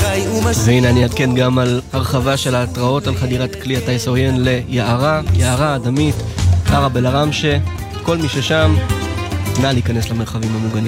והנה אני אעדכן גם על הרחבה של ההתראות על חדירת כלי הטייס העוין ליערה, יערה, אדמית, ערה בלרמשה, כל מי ששם, נא להיכנס למרחבים המוגנים.